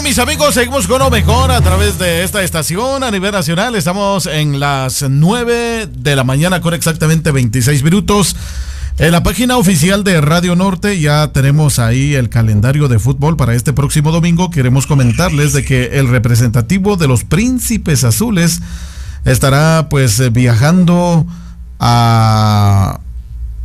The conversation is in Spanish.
mis amigos, seguimos con lo mejor a través de esta estación a nivel nacional. Estamos en las 9 de la mañana con exactamente 26 minutos. En la página oficial de Radio Norte ya tenemos ahí el calendario de fútbol para este próximo domingo. Queremos comentarles de que el representativo de los Príncipes Azules estará pues viajando a